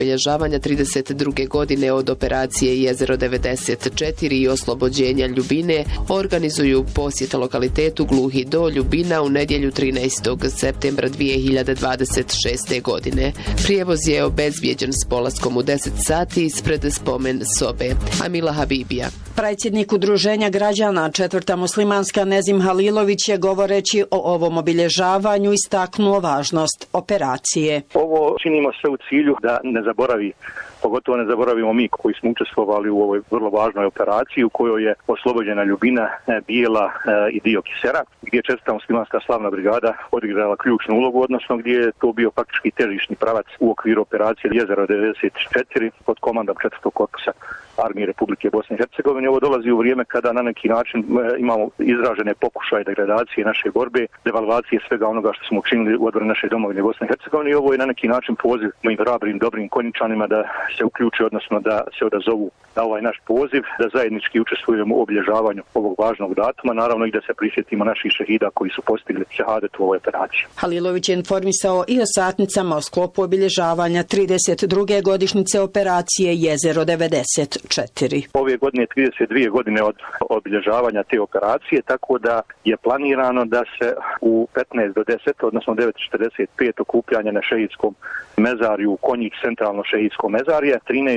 obilježavanja 32. godine od operacije Jezero 94 i oslobođenja Ljubine organizuju posjet lokalitetu Gluhi do Ljubina u nedjelju 13. septembra 2026. godine. Prijevoz je obezbijeđen s polaskom u 10 sati ispred spomen sobe. Amila Habibija. Predsjednik Udruženja građana Četvrta muslimanska Nezim Halilović je govoreći o ovom obilježavanju istaknuo važnost operacije. Ovo činimo sve u cilju da ne zaboravi, pogotovo ne zaboravimo mi koji smo učestvovali u ovoj vrlo važnoj operaciji u kojoj je oslobođena Ljubina, Bijela i dio Kisera, gdje je Četvrta muslimanska slavna brigada odigrala ključnu ulogu, odnosno gdje je to bio faktički težišni pravac u okviru operacije Jezero 94 pod komandom 4. korpusa Armije Republike Bosne i Hercegovine. Ovo dolazi u vrijeme kada na neki način imamo izražene pokušaje degradacije naše borbe, devalvacije svega onoga što smo učinili u odbrani naše domovine Bosne i Hercegovine, i ovo je na neki način poziv mojim hrabrim, dobrim konjičanima da se uključe, odnosno da se odazovu na ovaj naš poziv, da zajednički učestvujemo u obilježavanju ovog važnog datuma, naravno i da se prisjetimo naših šehida koji su postigli šehadet u ovoj operaciji. Halilović je informisao i o satnicama o sklopu obilježavanja 32. godišnjice operacije Jezero 94. Ove godine 32 godine od obilježavanja te operacije, tako da je planirano da se u 15 do 10, odnosno 9:45 okupljanje na šehidskom mezariju Konjić, centralno šehidsko mezarje,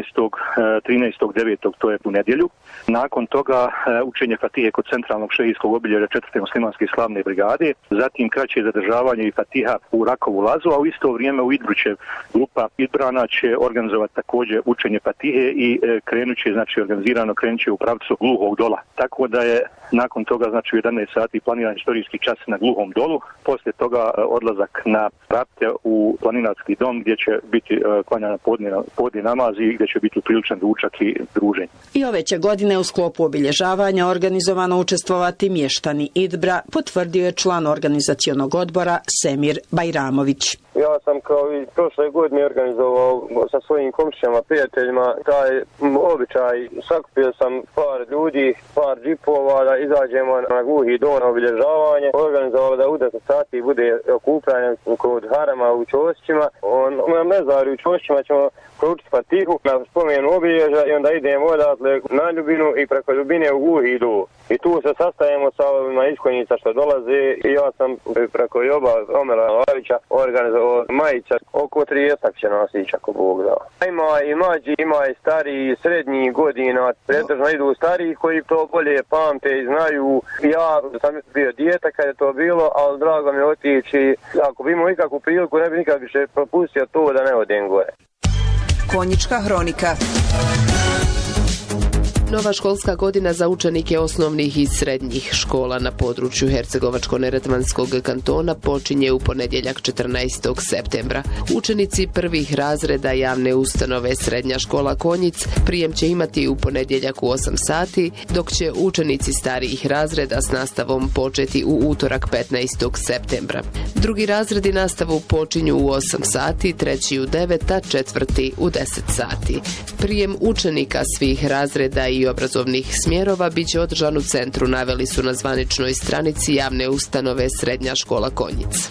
13.9. to je u nedjelju. Nakon toga učenje Fatihe kod centralnog šehidskog obilježja 4. muslimanske slavne brigade, zatim kraće zadržavanje i Fatiha u Rakovu Lazu, a u isto vrijeme u Idbru će grupa Idbrana će organizovati također učenje Fatihe i organizirano krenut će u pravcu Gluhog dola. Tako da je nakon toga u 11 sati planiran istorijski čas na Gluhom dolu, poslije toga odlazak na Rapte u planinarski dom gdje će biti klanjana podni namaz i gdje će biti priličan ručak i druženje. I ove će godine u sklopu obilježavanja organizovano učestvovati mještani Idbra, potvrdio je član organizacionog odbora Semir Bajramović. Ja sam kao i prošle godine organizovao sa svojim komšijama, prijateljima, taj običaj. Sakupio sam par ljudi, par džipova da izađemo na Gluhi do na obilježavanje. Organizovao da u 10 sati bude okupljanje kod harama u Ćosićima. Na mezarju u Ćosićima ćemo proučiti Fatihu na spomenu obilježja i onda idemo odatle na Ljubinu i preko Ljubine u Gluhi do. I tu se sastajemo sa ovima iz Konjica što dolaze i ja sam preko Joba Omela Lavića organizovao majica, oko 30 će nas ići ako Bog da. Ima i mlađi, ima i stariji, srednji godina, pretežno idu stariji koji to bolje pamte i znaju. Ja sam bio dijete kad je to bilo, ali drago mi je otići. Ako bi imao ikakvu priliku, ne bi nikad više propustio to da ne odem gore. Konjička hronika. Nova školska godina za učenike osnovnih i srednjih škola na području Hercegovačko-neretvanskog kantona počinje u ponedjeljak 14. septembra. Učenici prvih razreda javne ustanove Srednja škola Konjic prijem će imati u ponedjeljak u 8 sati, dok će učenici starijih razreda s nastavom početi u utorak 15. septembra. Drugi razredi nastavu počinju u 8 sati, treći u 9, a četvrti u 10 sati. Prijem učenika svih razreda i obrazovnih smjerova bit će održan u centru, naveli su na zvaničnoj stranici javne ustanove Srednja škola Konjic.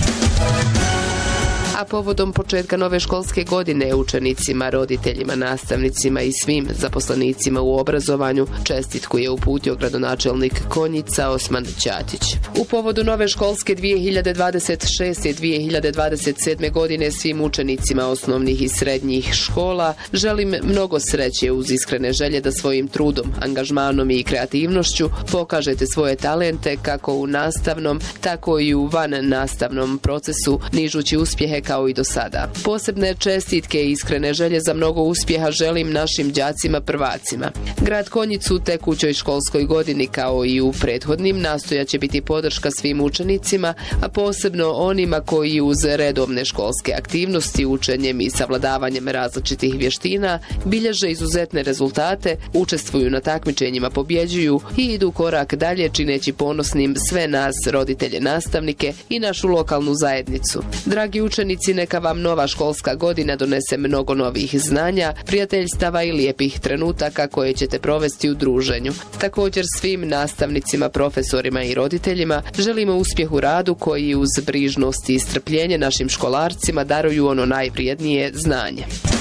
A povodom početka nove školske godine učenicima, roditeljima, nastavnicima i svim zaposlenicima u obrazovanju čestitku je uputio gradonačelnik Konjica Osman Ćatić. U povodu nove školske 2026. i 2027. godine svim učenicima osnovnih i srednjih škola želim mnogo sreće uz iskrene želje da svojim trudom, angažmanom i kreativnošću pokažete svoje talente kako u nastavnom, tako i u van nastavnom procesu, nižući uspjehe kao i do sada. Posebne čestitke i iskrene želje za mnogo uspjeha želim našim đacima prvacima. Grad Konjic u tekućoj školskoj godini kao i u prethodnim nastojat će biti podrška svim učenicima, a posebno onima koji uz redovne školske aktivnosti, učenjem i savladavanjem različitih vještina bilježe izuzetne rezultate, učestvuju na takmičenjima, pobjeđuju i idu korak dalje čineći ponosnim sve nas, roditelje, nastavnike i našu lokalnu zajednicu. Dragi učenici, neka vam nova školska godina donese mnogo novih znanja, prijateljstava i lijepih trenutaka koje ćete provesti u druženju. Također svim nastavnicima, profesorima i roditeljima želimo uspjeh u radu koji uz brižnost i strpljenje našim školarcima daruju ono najvrijednije, znanje.